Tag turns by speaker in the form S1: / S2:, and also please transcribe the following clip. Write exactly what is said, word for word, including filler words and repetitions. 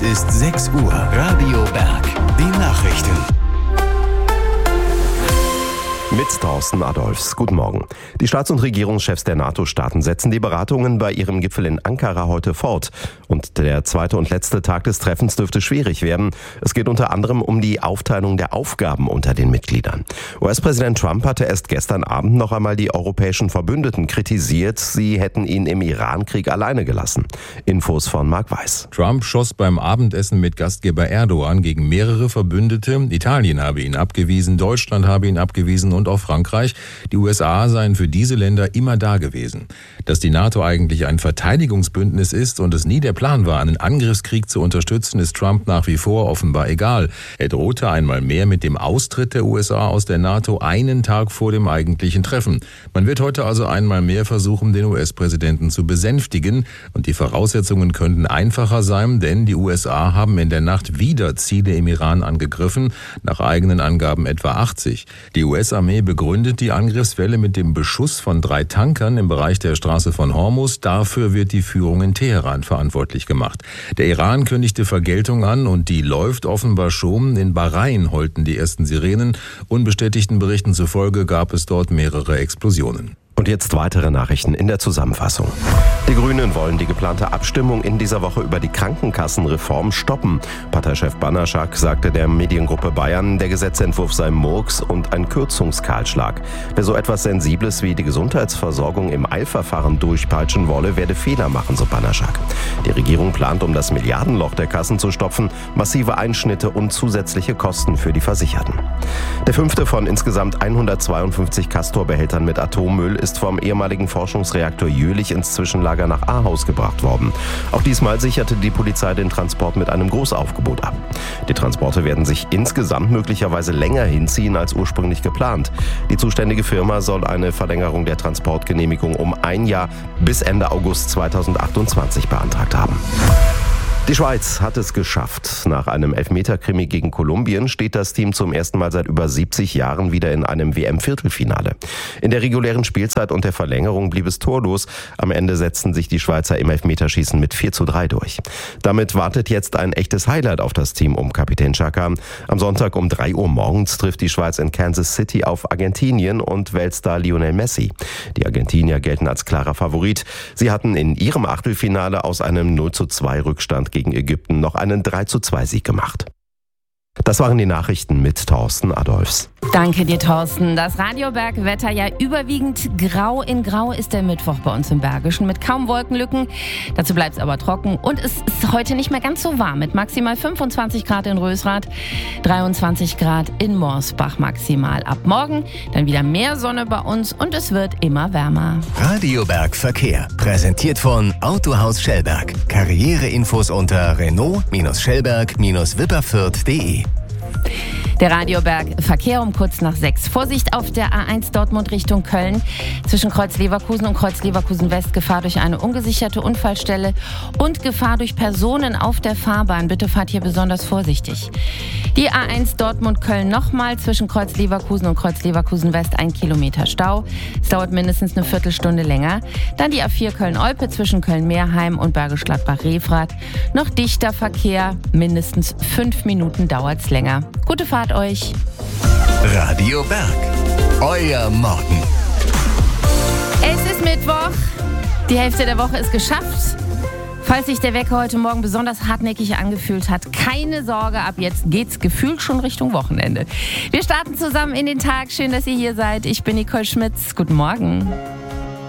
S1: Es ist sechs Uhr. Radio Berg. Die Nachrichten.
S2: Mit Thorsten Adolfs. Guten Morgen. Die Staats- und Regierungschefs der NATO-Staaten setzen die Beratungen bei ihrem Gipfel in Ankara heute fort. Und der zweite und letzte Tag des Treffens dürfte schwierig werden. Es geht unter anderem um die Aufteilung der Aufgaben unter den Mitgliedern. U S-Präsident Trump hatte erst gestern Abend noch einmal die europäischen Verbündeten kritisiert. Sie hätten ihn im Iran-Krieg alleine gelassen. Infos von Marc Weiß.
S3: Trump schoss beim Abendessen mit Gastgeber Erdogan gegen mehrere Verbündete. Italien habe ihn abgewiesen, Deutschland habe ihn abgewiesen und auch Frankreich. Die U S A seien für diese Länder immer da gewesen. Dass die NATO eigentlich ein Verteidigungsbündnis ist und es nie der Plan war, einen Angriffskrieg zu unterstützen, ist Trump nach wie vor offenbar egal. Er drohte einmal mehr mit dem Austritt der U S A aus der NATO einen Tag vor dem eigentlichen Treffen. Man wird heute also einmal mehr versuchen, den U S-Präsidenten zu besänftigen. Und die Voraussetzungen könnten einfacher sein, denn die U S A haben in der Nacht wieder Ziele im Iran angegriffen, nach eigenen Angaben etwa achtzig. Die U S-Armee begründet die Angriffswelle mit dem Beschuss von drei Tankern im Bereich der Straße von Hormuz. Dafür wird die Führung in Teheran verantwortlich gemacht. Der Iran kündigte Vergeltung an und die läuft offenbar schon. In Bahrain heulten die ersten Sirenen. Unbestätigten Berichten zufolge gab es dort mehrere Explosionen.
S2: Und jetzt weitere Nachrichten in der Zusammenfassung. Die Grünen wollen die geplante Abstimmung in dieser Woche über die Krankenkassenreform stoppen. Parteichef Banaschak sagte der Mediengruppe Bayern, der Gesetzentwurf sei Murks und ein Kürzungskahlschlag. Wer so etwas Sensibles wie die Gesundheitsversorgung im Eilverfahren durchpeitschen wolle, werde Fehler machen, so Banaschak. Die Regierung plant, um das Milliardenloch der Kassen zu stopfen, massive Einschnitte und zusätzliche Kosten für die Versicherten. Der fünfte von insgesamt hundertzweiundfünfzig Castor-Behältern mit Atommüll ist vom ehemaligen Forschungsreaktor Jülich ins Zwischenlager nach Ahaus gebracht worden. Auch diesmal sicherte die Polizei den Transport mit einem Großaufgebot ab. Die Transporte werden sich insgesamt möglicherweise länger hinziehen als ursprünglich geplant. Die zuständige Firma soll eine Verlängerung der Transportgenehmigung um ein Jahr bis Ende August zweitausendachtundzwanzig beantragt haben. Die Schweiz hat es geschafft. Nach einem Elfmeter-Krimi gegen Kolumbien steht das Team zum ersten Mal seit über siebzig Jahren wieder in einem W M-Viertelfinale. In der regulären Spielzeit und der Verlängerung blieb es torlos. Am Ende setzten sich die Schweizer im Elfmeterschießen mit vier zu drei durch. Damit wartet jetzt ein echtes Highlight auf das Team um Kapitän Xhaka. Am Sonntag um drei Uhr morgens trifft die Schweiz in Kansas City auf Argentinien und Weltstar Lionel Messi. Die Argentinier gelten als klarer Favorit. Sie hatten in ihrem Achtelfinale aus einem null zu zwei Rückstand gegen Ägypten noch einen drei zu zwei Sieg gemacht. Das waren die Nachrichten mit Thorsten Adolfs.
S4: Danke dir, Thorsten. Das Radioberg-Wetter ja überwiegend grau in grau ist der Mittwoch bei uns im Bergischen mit kaum Wolkenlücken. Dazu bleibt es aber trocken und es ist heute nicht mehr ganz so warm mit maximal fünfundzwanzig Grad in Rösrath, dreiundzwanzig Grad in Morsbach maximal. Ab morgen dann wieder mehr Sonne bei uns und es wird immer wärmer.
S1: Radioberg Verkehr, präsentiert von Autohaus Schellberg. Karriereinfos unter Renault-Schellberg-Wipperfürth punkt de.
S4: Der Radioberg Verkehr um kurz nach sechs. Vorsicht auf der A eins Dortmund Richtung Köln. Zwischen Kreuz Leverkusen und Kreuz Leverkusen West Gefahr durch eine ungesicherte Unfallstelle und Gefahr durch Personen auf der Fahrbahn. Bitte fahrt hier besonders vorsichtig. Die A eins Dortmund Köln nochmal zwischen Kreuz Leverkusen und Kreuz Leverkusen West ein Kilometer Stau. Es dauert mindestens eine Viertelstunde länger. Dann die A vier Köln-Olpe zwischen Köln-Meerheim und Bergisch Gladbach-Refrath. Noch dichter Verkehr, mindestens fünf Minuten dauert's länger. Gute Fahrt euch.
S1: Radio Berg, euer Morgen.
S4: Es ist Mittwoch. Die Hälfte der Woche ist geschafft. Falls sich der Wecker heute Morgen besonders hartnäckig angefühlt hat, keine Sorge, ab jetzt geht's gefühlt schon Richtung Wochenende. Wir starten zusammen in den Tag. Schön, dass ihr hier seid. Ich bin Nicole Schmitz. Guten Morgen.